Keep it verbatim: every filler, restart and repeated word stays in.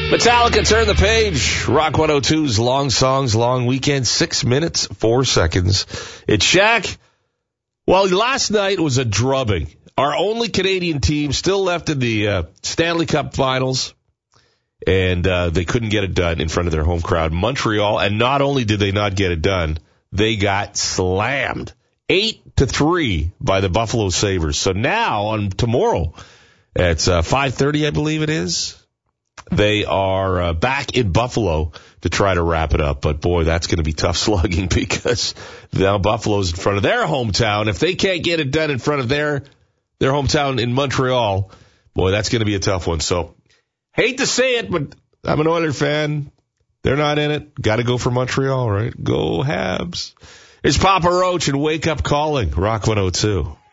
Metallica, Turn the Page. Rock one oh two's Long Songs, Long Weekend. Six minutes, four seconds. It's Shaq. Well, last night was a drubbing. Our only Canadian team still left in the uh, Stanley Cup Finals. And uh, they couldn't get it done in front of their home crowd, Montreal. And not only did they not get it done, they got slammed. Eight to three by the Buffalo Sabres. So now, on tomorrow, it's uh, five thirty, I believe it is. They are uh, back in Buffalo to try to wrap it up. But, boy, that's going to be tough slugging because now Buffalo's in front of their hometown. If they can't get it done in front of their their hometown in Montreal, boy, that's going to be a tough one. So, hate to say it, but I'm an Oilers fan. They're not in it. Got to go for Montreal, right? Go Habs. It's Papa Roach and Wake Up Calling, Rock one oh two.